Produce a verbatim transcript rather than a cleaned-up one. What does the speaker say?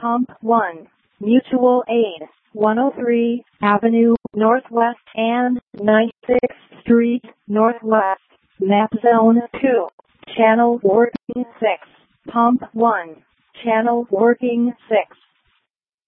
Pump one. Mutual Aid, one oh three Avenue Northwest and ninety-sixth Street Northwest. Map Zone two. Channel working six. Pump one. Channel working six.